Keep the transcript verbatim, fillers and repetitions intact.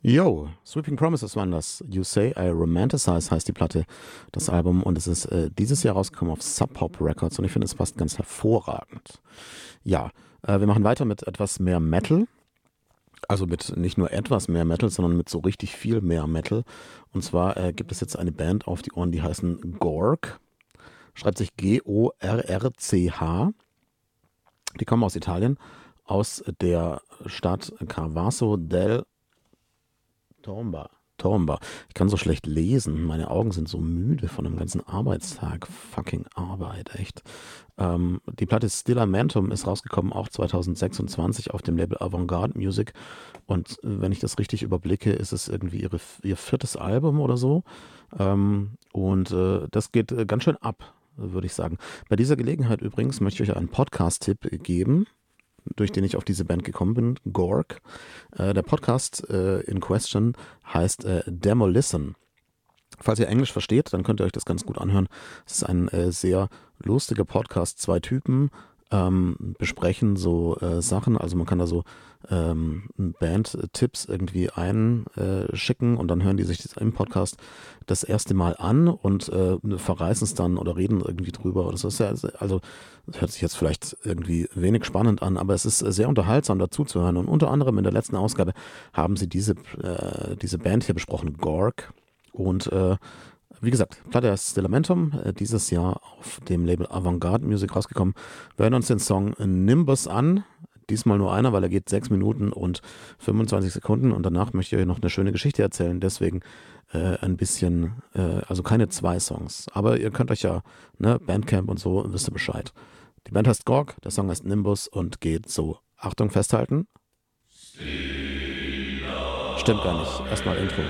Yo, Sweeping Promises waren das. You Say I Romanticize heißt die Platte, das Album. Und es ist äh, dieses Jahr rausgekommen auf Sub Pop Records. Und ich finde, es passt ganz hervorragend. Ja, äh, wir machen weiter mit etwas mehr Metal. Also mit nicht nur etwas mehr Metal, sondern mit so richtig viel mehr Metal. Und zwar äh, gibt es jetzt eine Band auf die Ohren, die heißen Gork. Schreibt sich G O R R C H. Die kommen aus Italien, aus der Stadt Carvasso del Tomba. Tomba. Ich kann so schlecht lesen. Meine Augen sind so müde von dem ganzen Arbeitstag. Fucking Arbeit, echt. Ähm, die Platte Stillamentum ist rausgekommen, auch zwanzig sechsundzwanzig auf dem Label Avantgarde Music. Und wenn ich das richtig überblicke, ist es irgendwie ihre, ihr viertes Album oder so. Ähm, und äh, das geht äh, ganz schön ab, würde ich sagen. Bei dieser Gelegenheit übrigens möchte ich euch einen Podcast-Tipp geben, durch den ich auf diese Band gekommen bin, Gork. Äh, der Podcast äh, in question heißt äh, Demolisten. Falls ihr Englisch versteht, dann könnt ihr euch das ganz gut anhören. Es ist ein äh, sehr lustiger Podcast. Zwei Typen ähm, besprechen so äh, Sachen. Also man kann da so ähm, Band-Tipps irgendwie einschicken und dann hören die sich das im Podcast das erste Mal an und äh, verreißen es dann oder reden irgendwie drüber. Das ist ja, also das hört sich jetzt vielleicht irgendwie wenig spannend an, aber es ist sehr unterhaltsam dazu zu hören. Und unter anderem in der letzten Ausgabe haben sie diese, äh, diese Band hier besprochen, Gork. Und äh, wie gesagt, Platte ist Stillamentum, äh, dieses Jahr auf dem Label Avantgarde Music rausgekommen. Wir hören uns den Song Nimbus an. Diesmal nur einer, weil er geht sechs Minuten und fünfundzwanzig Sekunden und danach möchte ich euch noch eine schöne Geschichte erzählen. Deswegen äh, ein bisschen, äh, also keine zwei Songs. Aber ihr könnt euch ja, ne, Bandcamp und so, wisst ihr Bescheid. Die Band heißt Gork, der Song heißt Nimbus und geht so. Achtung, festhalten. Stimmt gar nicht. Erstmal Intro.